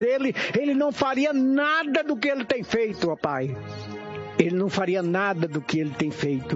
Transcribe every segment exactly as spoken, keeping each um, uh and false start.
dele, ele não faria nada do que ele tem feito, ó Pai. Ele não faria nada do que ele tem feito.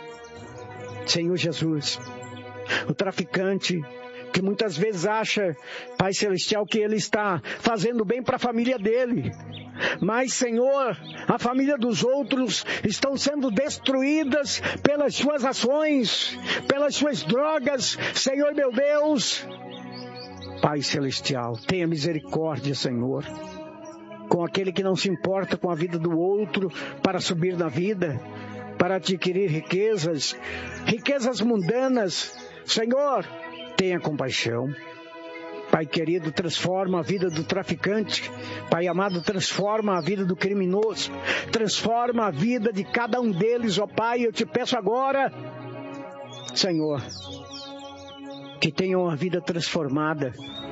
Senhor Jesus, o traficante que muitas vezes acha, Pai Celestial, que ele está fazendo bem para a família dele. Mas, Senhor, a família dos outros estão sendo destruídas pelas suas ações, pelas suas drogas. Senhor, meu Deus, Pai Celestial, tenha misericórdia, Senhor, com aquele que não se importa com a vida do outro para subir na vida, para adquirir riquezas, riquezas mundanas. Senhor, tenha compaixão. Pai querido, transforma a vida do traficante. Pai amado, transforma a vida do criminoso. Transforma a vida de cada um deles, ó Pai. Eu te peço agora, Senhor, que tenham uma vida transformada.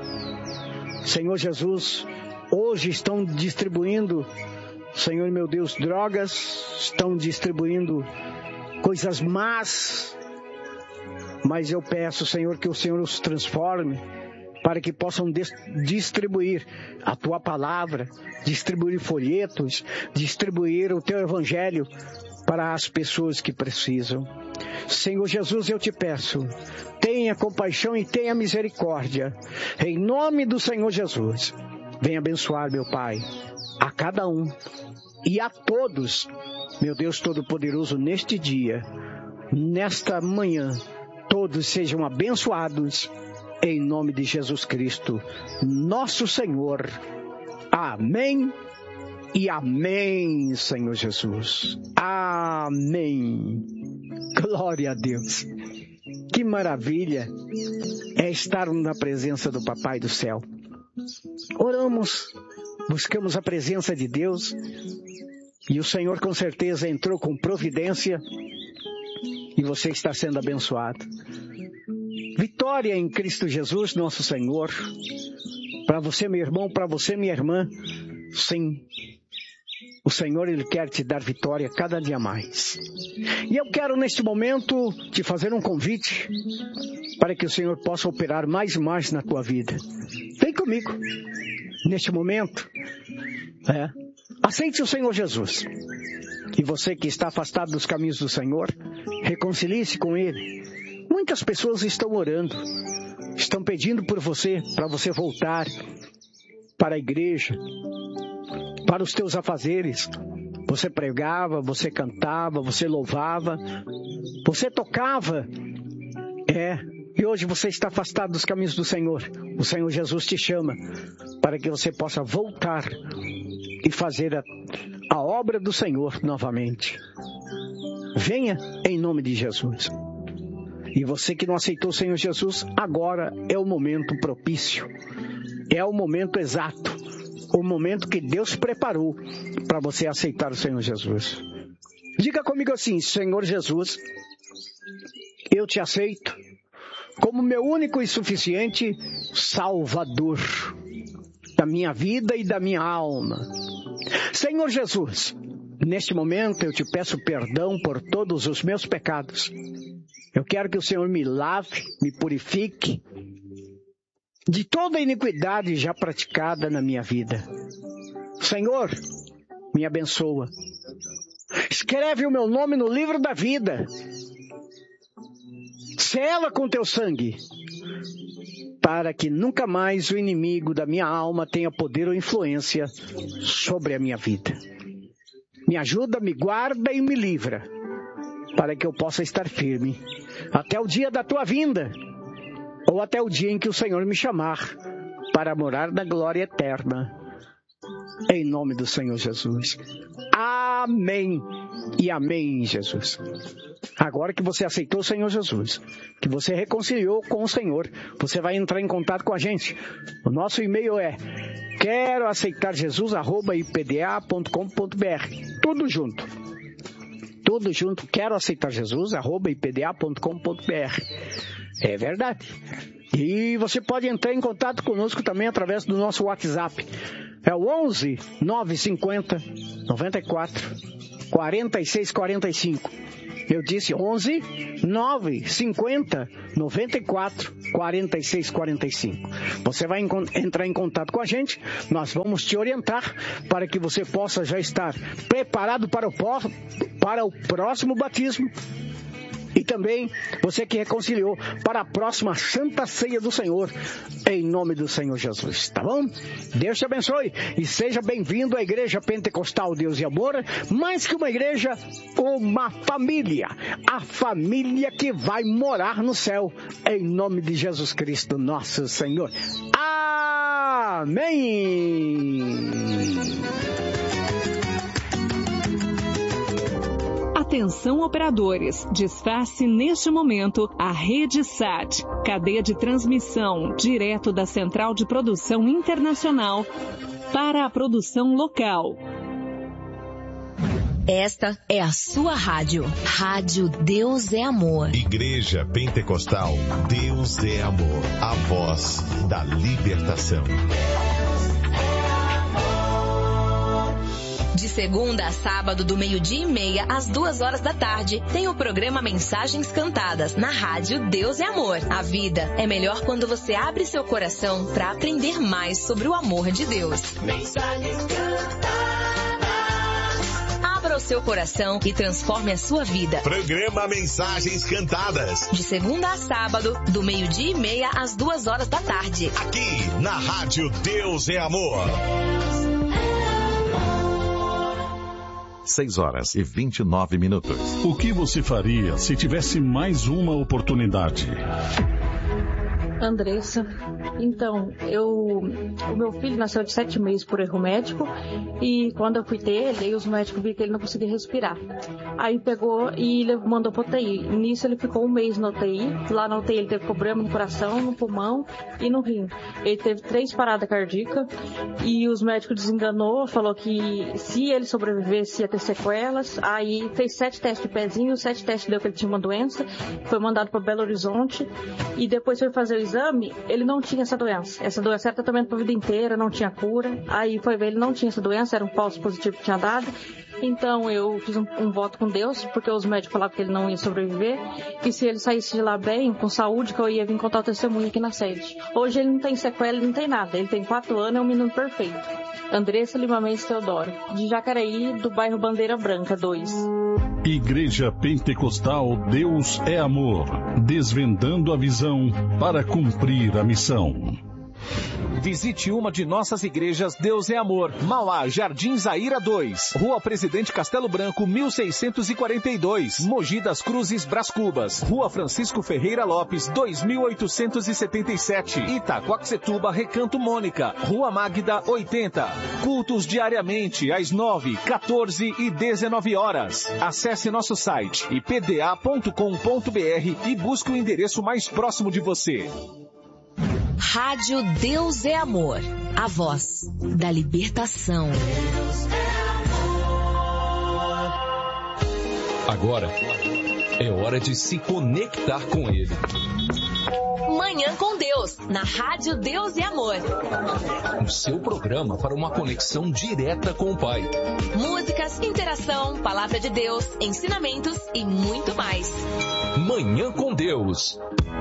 Senhor Jesus, hoje estão distribuindo, Senhor meu Deus, drogas, estão distribuindo coisas más, mas eu peço, Senhor, que o Senhor os transforme para que possam des- distribuir a Tua palavra, distribuir folhetos, distribuir o Teu Evangelho para as pessoas que precisam. Senhor Jesus, eu te peço, tenha compaixão e tenha misericórdia. Em nome do Senhor Jesus, venha abençoar, meu Pai, a cada um e a todos, meu Deus Todo-Poderoso, neste dia, nesta manhã, todos sejam abençoados, em nome de Jesus Cristo, nosso Senhor. Amém e amém, Senhor Jesus. Amém. Glória a Deus. Que maravilha é estar na presença do Papai do Céu. Oramos, buscamos a presença de Deus e o Senhor com certeza entrou com providência e você está sendo abençoado. Vitória em Cristo Jesus, nosso Senhor. Para você, meu irmão, para você, minha irmã, sim. O Senhor, Ele quer te dar vitória cada dia mais. E eu quero, neste momento, te fazer um convite para que o Senhor possa operar mais e mais na tua vida. Vem comigo, neste momento. É. Aceite o Senhor Jesus. E você que está afastado dos caminhos do Senhor, reconcilie-se com Ele. Muitas pessoas estão orando, estão pedindo por você, para você voltar para a igreja, para os teus afazeres. Você pregava, você cantava, você louvava, você tocava. É, e hoje você está afastado dos caminhos do Senhor. O Senhor Jesus te chama para que você possa voltar e fazer a, a obra do Senhor novamente. Venha em nome de Jesus. E você que não aceitou o Senhor Jesus, agora é o momento propício. É o momento exato. O momento que Deus preparou para você aceitar o Senhor Jesus. Diga comigo assim: Senhor Jesus, eu te aceito como meu único e suficiente Salvador da minha vida e da minha alma. Senhor Jesus, neste momento eu te peço perdão por todos os meus pecados. Eu quero que o Senhor me lave, me purifique de toda a iniquidade já praticada na minha vida. Senhor, me abençoa. Escreve o meu nome no livro da vida. Sela com teu sangue, para que nunca mais o inimigo da minha alma tenha poder ou influência sobre a minha vida. Me ajuda, me guarda e me livra, para que eu possa estar firme até o dia da tua vinda, ou até o dia em que o Senhor me chamar para morar na glória eterna. Em nome do Senhor Jesus. Amém e amém, Jesus. Agora que você aceitou o Senhor Jesus, que você reconciliou com o Senhor, você vai entrar em contato com a gente. O nosso e-mail é quero aceitar Jesus arroba i p d a ponto com ponto b r. Tudo junto. Tudo junto. Quero aceitar Jesus arroba i p d a ponto com ponto b r. É verdade. E você pode entrar em contato conosco também através do nosso WhatsApp. É o onze, nove cinquenta, noventa e quatro, quarenta e seis quarenta e cinco. Eu disse onze, nove cinquenta, noventa e quatro, quarenta e seis quarenta e cinco. Você vai entrar em contato com a gente, nós vamos te orientar para que você possa já estar preparado para o, para o próximo batismo. E também você que reconciliou para a próxima Santa Ceia do Senhor, em nome do Senhor Jesus, tá bom? Deus te abençoe e seja bem-vindo à Igreja Pentecostal Deus e Amor, mais que uma igreja, uma família, a família que vai morar no céu, em nome de Jesus Cristo, nosso Senhor. Amém! Atenção operadores, desface neste momento a Rede Sat, cadeia de transmissão direto da Central de Produção Internacional para a produção local. Esta é a sua rádio, Rádio Deus é Amor. Igreja Pentecostal Deus é Amor, a voz da libertação. De segunda a sábado, do meio-dia e meia às duas horas da tarde, tem o programa Mensagens Cantadas, na rádio Deus é Amor. A vida é melhor quando você abre seu coração para aprender mais sobre o amor de Deus. Mensagens Cantadas. Abra o seu coração e transforme a sua vida. Programa Mensagens Cantadas. De segunda a sábado, do meio-dia e meia às duas horas da tarde. Aqui, na rádio Deus é Amor. seis horas e vinte e nove minutos. O que você faria se tivesse mais uma oportunidade? Andressa, então, eu, o meu filho nasceu de sete meses por erro médico e quando eu fui ter ele, os médicos viram que ele não conseguia respirar. Aí pegou e ele mandou para U T I. Nisso ele ficou um mês na U T I. Lá na U T I ele teve problema no coração, no pulmão e no rim. Ele teve três paradas cardíacas e os médicos desenganou, falou que se ele sobrevivesse ia ter sequelas. Aí fez sete testes de pezinho, sete testes deu que ele tinha uma doença, foi mandado para Belo Horizonte e depois foi fazer o exame, ele não tinha essa doença. Essa doença era tratamento para a vida inteira, não tinha cura. Aí foi ver, ele não tinha essa doença, era um falso positivo que tinha dado. Então eu fiz um, um voto com Deus, porque os médicos falavam que ele não ia sobreviver, e se ele saísse de lá bem, com saúde, que eu ia vir contar o testemunho aqui na sede. Hoje ele não tem sequela, ele não tem nada, ele tem quatro anos, é um menino perfeito. Andressa Lima Mendes Teodoro, de Jacareí, do bairro Bandeira Branca dois. Igreja Pentecostal Deus é Amor, desvendando a visão para cumprir a missão. Visite uma de nossas igrejas Deus é Amor. Mauá, Jardim Zaira dois. Rua Presidente Castelo Branco, mil seiscentos e quarenta e dois. Mogi das Cruzes, Brás Cubas. Rua Francisco Ferreira Lopes, dois mil oitocentos e setenta e sete. Itaquaquecetuba, Recanto Mônica. Rua Magda, oitenta. Cultos diariamente, às nove, quatorze e dezenove horas. Acesse nosso site i p d a ponto com ponto b r e busque o endereço mais próximo de você. Rádio Deus é Amor, a voz da libertação. Agora é hora de se conectar com Ele. Manhã com Deus, na Rádio Deus é Amor. O seu programa para uma conexão direta com o Pai. Músicas, interação, palavra de Deus, ensinamentos e muito mais. Manhã com Deus.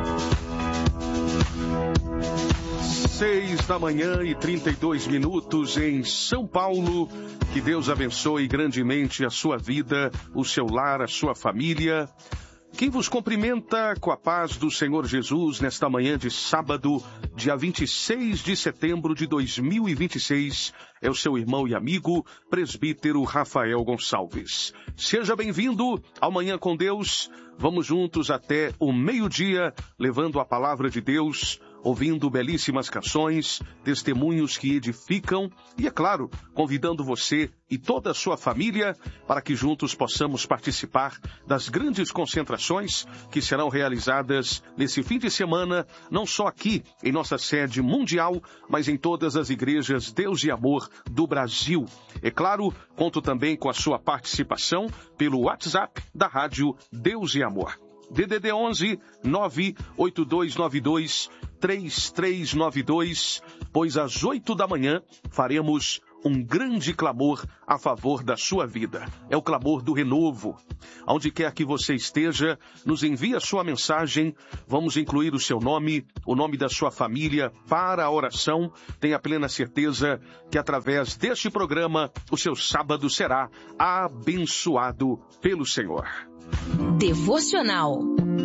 Seis da manhã e trinta e dois minutos em São Paulo. Que Deus abençoe grandemente a sua vida, o seu lar, a sua família. Quem vos cumprimenta com a paz do Senhor Jesus nesta manhã de sábado, dia vinte e seis de setembro de dois mil e vinte e seis, é o seu irmão e amigo, presbítero Rafael Gonçalves. Seja bem-vindo ao Manhã com Deus. Vamos juntos até o meio-dia, levando a palavra de Deus, ouvindo belíssimas canções, testemunhos que edificam e, é claro, convidando você e toda a sua família para que juntos possamos participar das grandes concentrações que serão realizadas nesse fim de semana, não só aqui em nossa sede mundial, mas em todas as igrejas Deus e Amor do Brasil. É claro, conto também com a sua participação pelo WhatsApp da Rádio Deus e Amor. D D D onze, nove oito dois nove dois, três três nove dois, pois às oito da manhã faremos um grande clamor a favor da sua vida. É o clamor do renovo. Onde quer que você esteja, nos envie a sua mensagem. Vamos incluir o seu nome, o nome da sua família para a oração. Tenha plena certeza que através deste programa, o seu sábado será abençoado pelo Senhor. Devocional.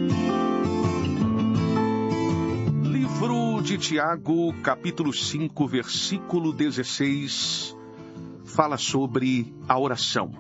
Livro de Tiago, capítulo cinco, versículo dezesseis, fala sobre a oração.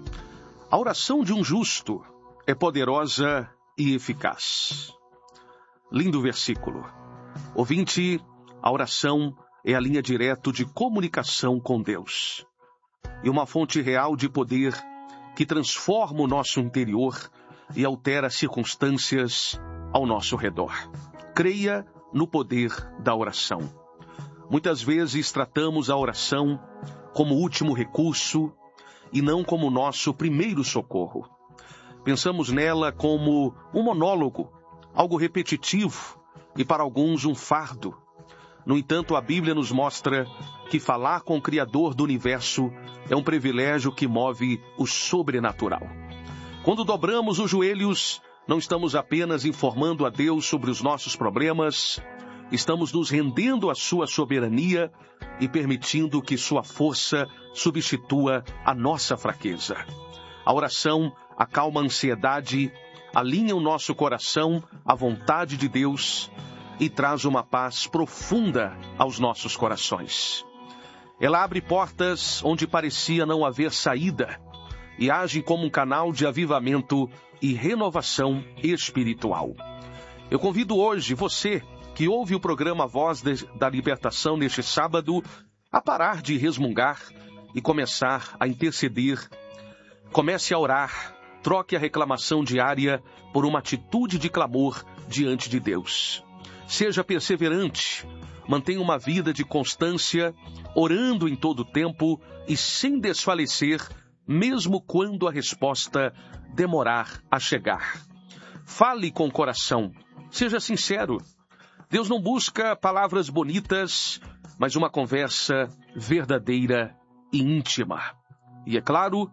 A oração de um justo é poderosa e eficaz. Lindo versículo. Ouvinte, a oração é a linha direta de comunicação com Deus. E uma fonte real de poder que transforma o nosso interior e altera circunstâncias ao nosso redor. Creia no poder da oração. Muitas vezes tratamos a oração como último recurso e não como nosso primeiro socorro. Pensamos nela como um monólogo, algo repetitivo e para alguns um fardo. No entanto, a Bíblia nos mostra que falar com o Criador do universo é um privilégio que move o sobrenatural. Quando dobramos os joelhos, não estamos apenas informando a Deus sobre os nossos problemas, estamos nos rendendo à sua soberania e permitindo que sua força substitua a nossa fraqueza. A oração acalma a ansiedade, alinha o nosso coração à vontade de Deus e traz uma paz profunda aos nossos corações. Ela abre portas onde parecia não haver saída e age como um canal de avivamento e renovação espiritual. Eu convido hoje você que ouve o programa Voz de, da Libertação neste sábado a parar de resmungar e começar a interceder. Comece a orar, troque a reclamação diária por uma atitude de clamor diante de Deus. Seja perseverante, mantenha uma vida de constância, orando em todo o tempo e sem desfalecer, mesmo quando a resposta demorar a chegar. Fale com o coração, seja sincero. Deus não busca palavras bonitas, mas uma conversa verdadeira e íntima. E é claro,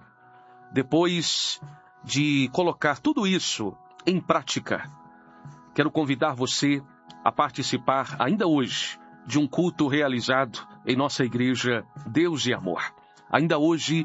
depois de colocar tudo isso em prática, quero convidar você a participar ainda hoje de um culto realizado em nossa igreja Deus e Amor. Ainda hoje,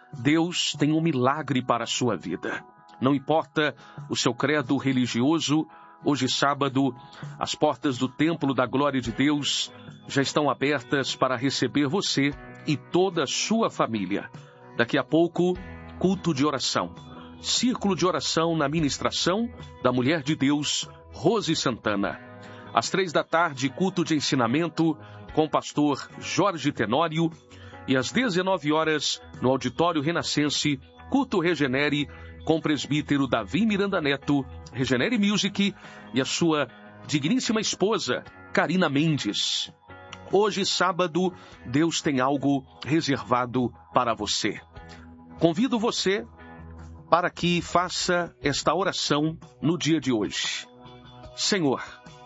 Deus tem um milagre para a sua vida. Não importa o seu credo religioso, hoje sábado, as portas do Templo da Glória de Deus já estão abertas para receber você e toda a sua família. Daqui a pouco, culto de oração. Círculo de oração na ministração da Mulher de Deus, Rose Santana. Às três da tarde, culto de ensinamento com o pastor Jorge Tenório. E às dezenove horas, no Auditório Renascense, culto Regenere com o presbítero Davi Miranda Neto, Regenere Music e a sua digníssima esposa, Karina Mendes. Hoje, sábado, Deus tem algo reservado para você. Convido você para que faça esta oração no dia de hoje. Senhor,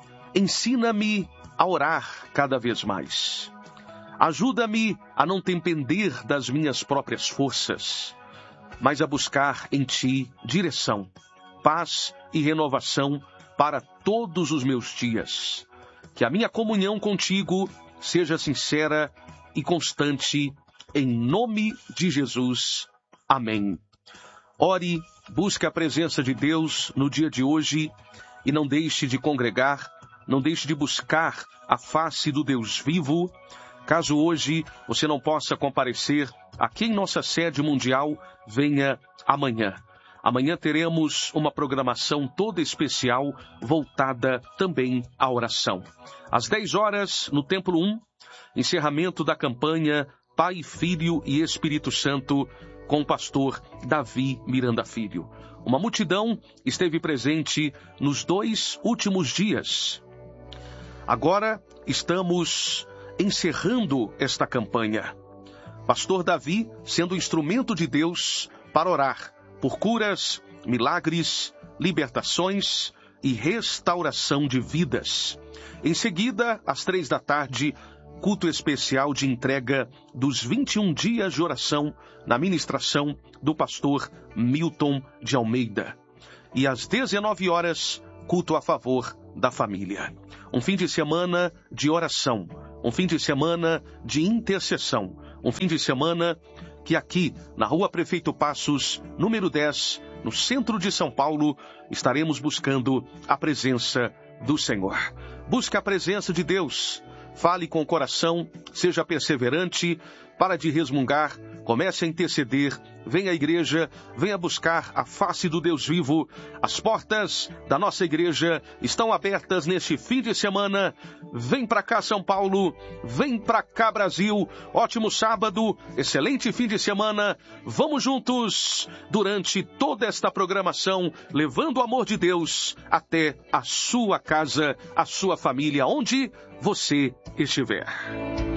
ensina-me a orar cada vez mais. Ajuda-me a não depender das minhas próprias forças, mas a buscar em Ti direção, paz e renovação para todos os meus dias. Que a minha comunhão contigo seja sincera e constante, em nome de Jesus. Amém. Ore, busque a presença de Deus no dia de hoje e não deixe de congregar, não deixe de buscar a face do Deus vivo. Caso hoje você não possa comparecer aqui em nossa sede mundial, venha amanhã. Amanhã teremos uma programação toda especial voltada também à oração. Às dez horas, no Templo um, encerramento da campanha Pai, Filho e Espírito Santo com o pastor Davi Miranda Filho. Uma multidão esteve presente nos dois últimos dias. Agora estamos encerrando esta campanha. Pastor Davi sendo instrumento de Deus para orar por curas, milagres, libertações e restauração de vidas. Em seguida, às três da tarde, culto especial de entrega dos vinte e um dias de oração na ministração do pastor Milton de Almeida. E às dezenove horas, culto a favor da família. Um fim de semana de oração, um fim de semana de intercessão, um fim de semana que aqui na Rua Prefeito Passos, número dez, no centro de São Paulo, estaremos buscando a presença do Senhor. Busque a presença de Deus, fale com o coração, seja perseverante, para de resmungar, comece a interceder, venha à igreja, venha buscar a face do Deus vivo. As portas da nossa igreja estão abertas neste fim de semana. Vem para cá, São Paulo, vem para cá, Brasil. Ótimo sábado, excelente fim de semana. Vamos juntos durante toda esta programação, levando o amor de Deus até a sua casa, a sua família, onde você estiver.